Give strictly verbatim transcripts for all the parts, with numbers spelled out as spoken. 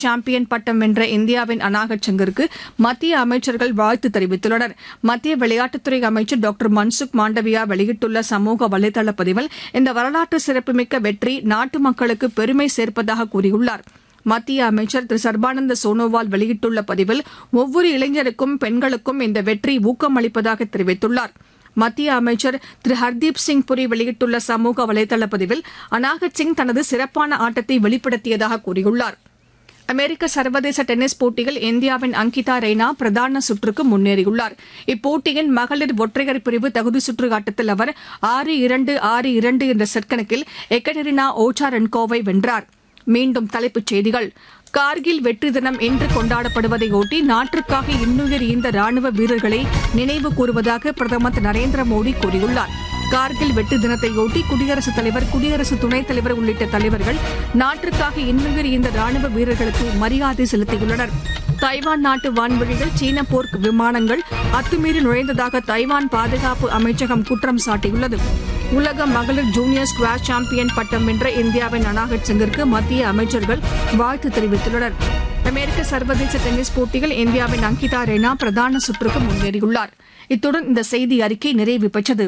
Champion பட்டம் வென்ற இந்தியாவின் அனாகட் சங்கருக்கு மத்திய அமைச்சர்கள் வாழ்த்து தெரிவித்துள்ளனர். மத்திய விளையாட்டுத்துறை அமைச்சர் டாக்டர் மன்சுக் மாண்டவியா வெளியிட்டுள்ள சமூக வலைதள பதிவில் இந்த வரலாற்று சிறப்புமிக்க வெற்றி நாட்டு மக்களுக்கு பெருமை சேர்ப்பதாக கூறியுள்ளார். மத்திய அமைச்சர் திரு சர்பானந்த சோனோவால் வெளியிட்டுள்ள பதிவில் ஒவ்வொரு இளைஞருக்கும் பெண்களுக்கும் இந்த வெற்றி ஊக்கமளிப்பதாக தெரிவித்துள்ளார். மத்திய அமைச்சர் திரு ஹர்தீப் சிங் புரி வெளியிட்டுள்ள சமூக வலைதள பதிவில் அனாகட் சிங் தனது சிறப்பான ஆட்டத்தை வெளிப்படுத்தியதாக கூறியுள்ளார். அமெரிக்க சர்வதேச டென்னிஸ் போட்டியில் இந்தியாவின் அங்கிதா ரெய்னா பிரதான சுற்றுக்கு முன்னேறியுள்ளார். இப்போட்டியின் மகளிர் ஒற்றையர் பிரிவு தகுதி சுற்று ஆட்டத்தில் அவர் ஆறு இரண்டு ஆறு இரண்டு என்ற செட் கணக்கில் எக்கடெரினா ஓச்சாரென்கோவை வென்றார். மீண்டும் தலைப்புச் செய்திகள். கார்கில் வெற்றி தினம் இன்று கொண்டாடப்படுவதையொட்டி நாட்டிற்காக இன்னுயிர் ஈந்த ராணுவ வீரர்களை நினைவு கூறுவதாக பிரதமர் திரு நரேந்திர மோடி கூறியுள்ளார். கார்கில் வெற்றி தினத்தையொட்டி குடியரசுத் தலைவர், குடியரசு துணைத் தலைவர் உள்ளிட்ட தலைவர்கள் நாட்டிற்காக இன்னுயிர் ஈந்த ராணுவ வீரர்களுக்கு மரியாதை செலுத்தியுள்ளனர். தைவான் நாட்டு வான்வழியில் சீன போர் விமானங்கள் அத்துமீறி நுழைந்ததாக தைவான் பாதுகாப்பு அமைச்சகம் குற்றம் சாட்டியுள்ளது. உலக மகளிர் ஜூனியர் ஸ்குவாஷ் சாம்பியன் பட்டம் வென்ற இந்தியாவின் அனாகட் சிங்கிற்கு மத்திய அமைச்சர்கள் வாழ்த்து தெரிவித்துள்ளனர். அமெரிக்க சர்வதேச டென்னிஸ் போட்டியில் இந்தியாவின் அங்கிதா ரெய்னா பிரதான சுற்றுக்கு முன்னேறியுள்ளார். இத்துடன் இந்த செய்தி அறிக்கை நிறைவு பெற்றது.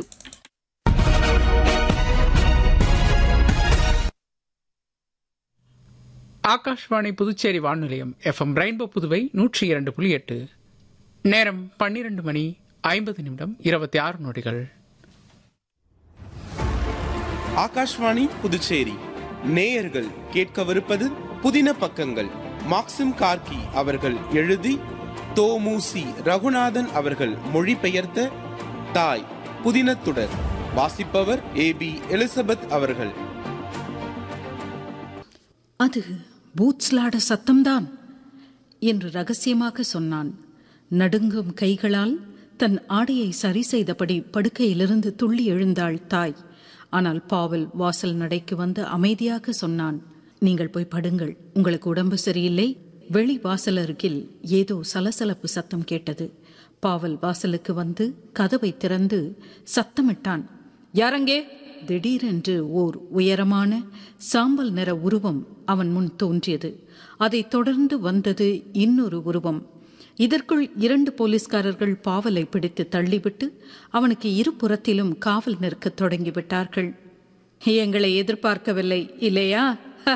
ஆகாஷ்வாணி புதுச்சேரி வானொலியம் எஃப்எம் ரெயின்போ புதுவை நூற்றி இரண்டு புள்ளி எட்டு. நேரம் பன்னிரண்டு மணி ஐம்பது நிமிடம் இருபத்தி ஆறு நொடிகள். ஆகாஷ்வாணி புதுச்சேரி நேயர்கள் கேட்கவிருப்பது புதின பக்கங்கள். மாக்சிம் கார்கி அவர்கள் எழுதி தோமுசி ரகுநாதன் அவர்கள் மொழிபெயர்த்த தாய் புதினத்துடர். வாசிப்பவர் ஏ பி எலிசபெத் அவர்கள். அது பூட்ஸ்லாட சத்தம்தான் என்று ரகசியமாக சொன்னான். நடுங்கும் கைகளால் தன் ஆடையை சரி செய்தபடி படுக்கையிலிருந்து துள்ளி எழுந்தாள் தாய். ஆனால் பாவல் வாசல் நடைக்கு வந்து அமைதியாக சொன்னான், நீங்கள் போய் படுங்கள், உங்களுக்கு உடம்பு சரியில்லை. வெளி வாசல் அருகில் ஏதோ சலசலப்பு சத்தம் கேட்டது. பாவல் வாசலுக்கு வந்து கதவை திறந்து சத்தமிட்டான், யாரங்கே? திடீரென்று ஓர் உயரமான சாம்பல் நிற உருவம் அவன் முன் தோன்றியது. அதைத் தொடர்ந்து வந்தது இன்னொரு உருவம். இதற்குள் இரண்டு போலீஸ்காரர்கள் பாவலை பிடித்து தள்ளிவிட்டு அவனுக்கு இருபுறத்திலும் காவல் நிற்கத் தொடங்கிவிட்டார்கள். எங்களை எதிர்பார்க்கவில்லை இல்லையா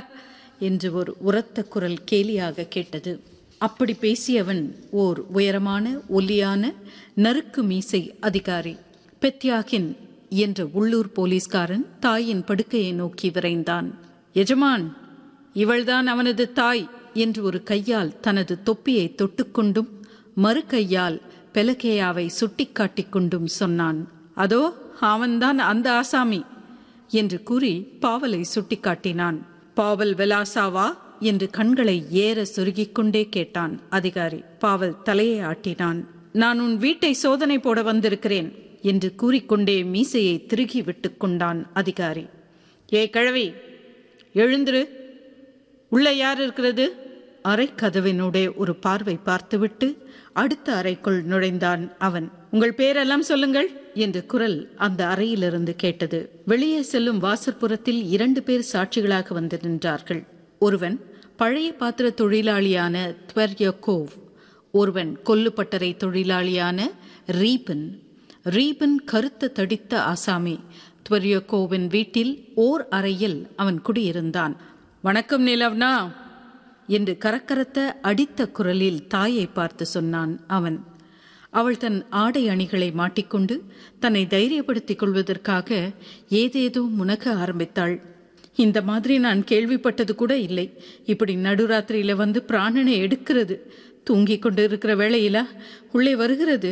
என்று ஒரு உரத்த குரல் கேலியாக கேட்டது. அப்படி பேசியவன் ஓர் உயரமான ஒல்லியான நறுக்கு மீசை அதிகாரி. பெத்யாகின் என்ற உள்ளூர் போலீஸ்காரன் தாயின் படுக்கையை நோக்கி விரைந்தான். எஜமான், இவள்தான் அவனது தாய் என்று ஒரு கையால் தனது தொப்பியை தொட்டுக்கொண்டும் மறு கையால் பெலகேயாவை சுட்டிக்காட்டிக் கொண்டும் சொன்னான். அதோ அவன்தான் அந்த ஆசாமி என்று கூறி பாவலை சுட்டிக்காட்டினான். பாவல் வெலாசாவா என்று கண்களை ஏற சொருகிக் கொண்டே கேட்டான் அதிகாரி. பாவல் தலையை ஆட்டினான். நான் உன் வீட்டை சோதனை போட வந்திருக்கிறேன் என்று கூறிக்கொண்டே மீசையை திருகி விட்டு கொண்டான் அதிகாரி. ஏ கிழவி, எழுந்திரு, உள்ள யார் இருக்கிறது? அறை கதவினுடைய ஒரு பார்வை பார்த்துவிட்டு அடுத்த அறைக்குள் நுழைந்தான் அவன். உங்கள் பேரெல்லாம் சொல்லுங்கள் என்ற குரல் அந்த அறையிலிருந்து கேட்டது. வெளியே செல்லும் வாசற்புறத்தில் இரண்டு பேர் சாட்சிகளாக வந்து நின்றார்கள். ஒருவன் பழைய பாத்திர தொழிலாளியான த்வர்யகோவ், ஒருவன் கொல்லுப்பட்டறை தொழிலாளியான ரீபன். ரீபன் கருத்த தடித்த ஆசாமி. த்வர்யகோவின் வீட்டில் ஓர் அறையில் அவன் குடியிருந்தான். வணக்கம் நிலவ்னா என்று கரக்கரத்த அடித்த குரலில் தாயை பார்த்து சொன்னான் அவன். அவள் தன் ஆடை அணிகளை மாட்டிக்கொண்டு தன்னை தைரியப்படுத்திக் கொள்வதற்காக ஏதேதோ முனக ஆரம்பித்தாள். இந்த மாதிரி நான் கேள்விப்பட்டது கூட இல்லை. இப்படி நடுராத்திரியில வந்து பிராணனை எடுக்கிறது. தூங்கிக் கொண்டு இருக்கிற வேளையில உள்ளே வருகிறது.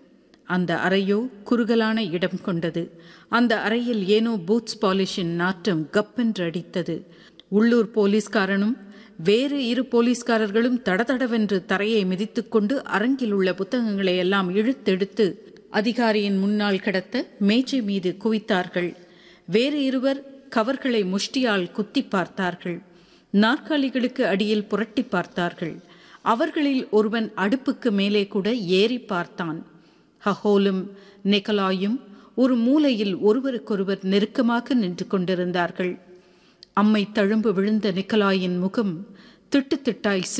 அந்த அறையோ குறுகலான இடம் கொண்டது. அந்த அறையில் ஏனோ பூட்ஸ் பாலிஷின் நாற்றம் கப்பென்று அடித்தது. உள்ளூர் போலீஸ்காரனும் வேறு இரு போலீஸ்காரர்களும் தடதடவென்று தரையை மிதித்துக்கொண்டு அரங்கில் உள்ள புத்தகங்களை எல்லாம் இழுத்தெடுத்து அதிகாரியின் முன்னால் கிடத்த மேஜை மீது குவித்தார்கள். வேறு இருவர் கவர்களை முஷ்டியால் குத்தி பார்த்தார்கள். நாற்காலிகளுக்கு அடியில் புரட்டி பார்த்தார்கள். அவர்களில் ஒருவன் அடுப்புக்கு மேலே கூட ஏறி பார்த்தான். ஹஹோலும் நிக்கலாயும் ஒரு மூலையில் ஒருவருக்கொருவர் நெருக்கமாக நின்று கொண்டிருந்தார்கள். அம்மை தழும்பு விழுந்த நிக்கலாயின் முகம் திட்டு திட்டாய்